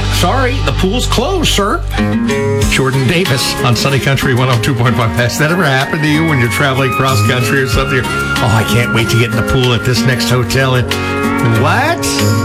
Yeah, sorry, the pool's closed, sir. Jordan Davis on Sunny Country 102.5. Has that ever happened to you when you're traveling cross country or something? Oh, I can't wait to get in the pool at this next hotel. And what?